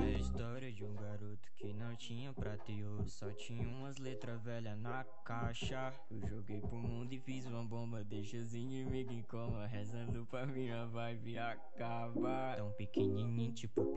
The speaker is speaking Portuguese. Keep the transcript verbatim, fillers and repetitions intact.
Essa é a história de um garoto que não tinha prata e ouro, só tinha umas letras velhas na caixa. Eu joguei pro mundo e fiz uma bomba, deixa os inimigos em coma, rezando pra minha vibe acabar. Tão pequenininho tipo